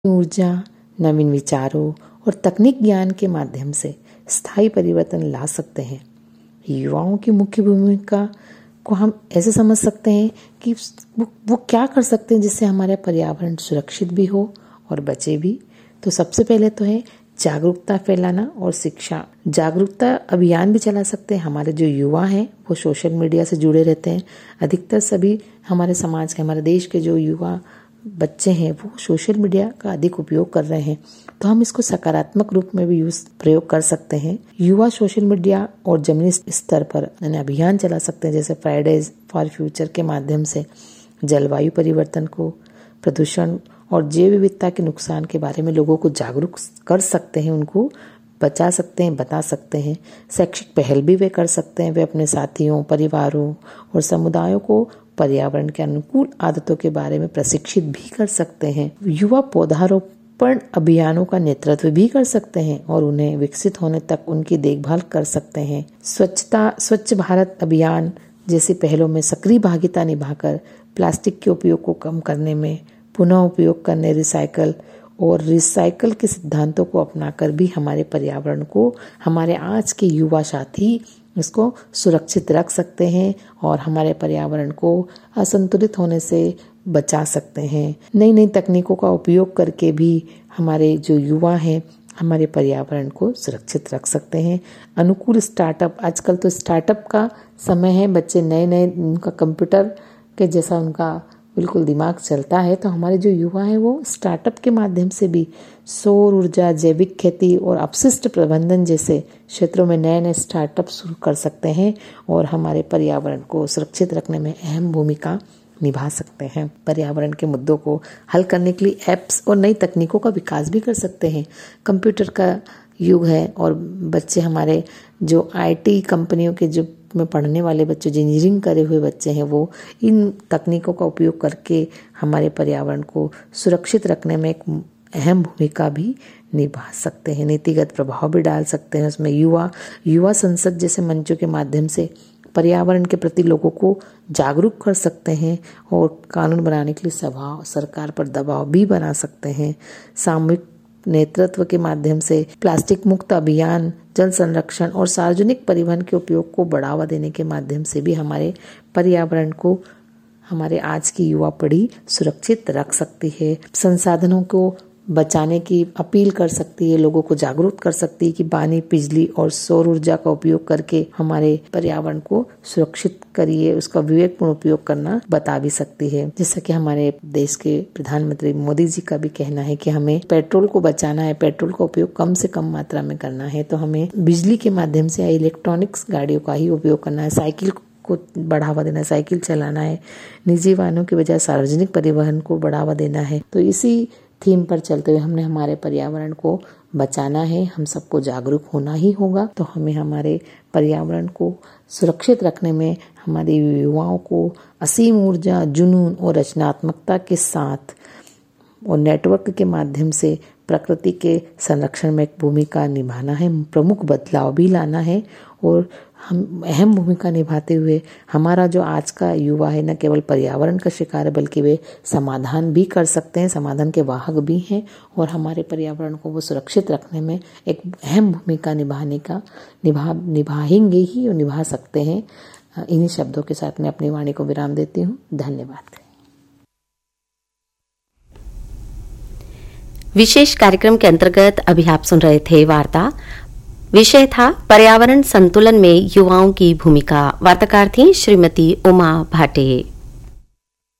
ऊर्जा, नवीन विचारों और तकनीक ज्ञान के माध्यम से स्थायी परिवर्तन ला सकते हैं। युवाओं की मुख्य भूमिका को हम ऐसे समझ सकते हैं कि वो क्या कर सकते हैं जिससे हमारा पर्यावरण सुरक्षित भी हो और बचे भी। तो सबसे पहले तो है जागरूकता फैलाना और शिक्षा। जागरूकता अभियान भी चला सकते हैं। हमारे जो युवा हैं वो सोशल मीडिया से जुड़े रहते हैं। अधिकतर सभी हमारे समाज के, हमारे देश के जो युवा बच्चे हैं वो सोशल मीडिया का अधिक उपयोग कर रहे हैं, तो हम इसको सकारात्मक रूप में भी प्रयोग कर सकते हैं। युवा सोशल मीडिया और जमीनी स्तर पर अभियान चला सकते हैं, जैसे फ्राइडेज फॉर फ्यूचर के माध्यम से जलवायु परिवर्तन को, प्रदूषण और जैव विविधता के नुकसान के बारे में लोगों को जागरूक कर सकते हैं, उनको बचा सकते हैं, बता सकते हैं। शैक्षिक पहल भी वे कर सकते हैं। वे अपने साथियों, परिवारों और समुदायों को पर्यावरण के अनुकूल आदतों के बारे में प्रशिक्षित भी कर सकते हैं। युवा पौधारोपण अभियानों का नेतृत्व भी कर सकते हैं और उन्हें विकसित होने तक उनकी देखभाल कर सकते हैं। स्वच्छ भारत अभियान जैसी पहलों में सक्रिय भागीदारी निभाकर प्लास्टिक के उपयोग को कम करने में, पुनः उपयोग करने, रिसाइकल के सिद्धांतों को अपनाकर भी हमारे पर्यावरण को, हमारे आज के युवा साथी इसको सुरक्षित रख सकते हैं और हमारे पर्यावरण को असंतुलित होने से बचा सकते हैं। नई नई तकनीकों का उपयोग करके भी हमारे जो युवा हैं हमारे पर्यावरण को सुरक्षित रख सकते हैं। अनुकूल स्टार्टअप, आजकल तो स्टार्टअप का समय है। बच्चे नए नए, उनका कंप्यूटर के जैसा उनका बिल्कुल दिमाग चलता है, तो हमारे जो युवा हैं वो स्टार्टअप के माध्यम से भी सौर ऊर्जा, जैविक खेती और अपशिष्ट प्रबंधन जैसे क्षेत्रों में नए नए स्टार्टअप शुरू कर सकते हैं और हमारे पर्यावरण को सुरक्षित रखने में अहम भूमिका निभा सकते हैं। पर्यावरण के मुद्दों को हल करने के लिए ऐप्स और नई तकनीकों का विकास भी कर सकते हैं। कंप्यूटर का युग है और बच्चे हमारे जो IT कंपनियों के जो में पढ़ने वाले बच्चे, जो इंजीनियरिंग करे हुए बच्चे हैं, वो इन तकनीकों का उपयोग करके हमारे पर्यावरण को सुरक्षित रखने में एक अहम भूमिका भी निभा सकते हैं। नीतिगत प्रभाव भी डाल सकते हैं। उसमें युवा संसद जैसे मंचों के माध्यम से पर्यावरण के प्रति लोगों को जागरूक कर सकते हैं और कानून बनाने के लिए सरकार पर दबाव भी बना सकते हैं। सामूहिक नेतृत्व के माध्यम से प्लास्टिक मुक्त अभियान, जल संरक्षण और सार्वजनिक परिवहन के उपयोग को बढ़ावा देने के माध्यम से भी हमारे पर्यावरण को हमारे आज की युवा पीढ़ी सुरक्षित रख सकती है। संसाधनों को बचाने की अपील कर सकती है, लोगों को जागरूक कर सकती है कि पानी, बिजली और सौर ऊर्जा का उपयोग करके हमारे पर्यावरण को सुरक्षित करिए, उसका विवेकपूर्ण उपयोग करना बता भी सकती है। जैसा कि हमारे देश के प्रधानमंत्री मोदी जी का भी कहना है कि हमें पेट्रोल को बचाना है, पेट्रोल का उपयोग कम से कम मात्रा में करना है, तो हमें बिजली के माध्यम से इलेक्ट्रॉनिक्स गाड़ियों का ही उपयोग करना है, साइकिल को बढ़ावा देना है, साइकिल चलाना है, निजी वाहनों के बजाय सार्वजनिक परिवहन को बढ़ावा देना है। तो इसी थीम पर चलते हुए हमने हमारे पर्यावरण को बचाना है, हम सबको जागरूक होना ही होगा। तो हमें हमारे पर्यावरण को सुरक्षित रखने में हमारे युवाओं को असीम ऊर्जा, जुनून और रचनात्मकता के साथ और नेटवर्क के माध्यम से प्रकृति के संरक्षण में एक भूमिका निभाना है, प्रमुख बदलाव भी लाना है और हम अहम भूमिका निभाते हुए हमारा जो आज का युवा है न केवल पर्यावरण का शिकार है बल्कि वे समाधान भी कर सकते हैं, समाधान के वाहक भी हैं और हमारे पर्यावरण को वो सुरक्षित रखने में एक अहम भूमिका निभाएंगे ही और निभा सकते हैं। इन्हीं शब्दों के साथ मैं अपनी वाणी को विराम देती हूँ। धन्यवाद। विशेष कार्यक्रम के अंतर्गत अभी आप सुन रहे थे वार्ता। विषय था पर्यावरण संतुलन में युवाओं की भूमिका। वार्ताकार थी श्रीमती उमा भाटे।